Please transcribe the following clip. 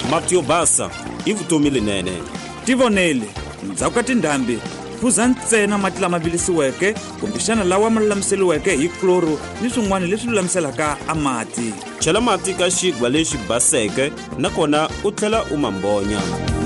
mati yo basa i vutomi linene. Tivonele ndzhaku ka tindhambi phuza ntsena mati lama vilisiweke kumbexana lawa ma lulamiseliweke hi kloro ni swin'wana leswi lulamiselaka a mati. Chela mati ka xigwa lexi baseke nakona u tlhela u mambonya.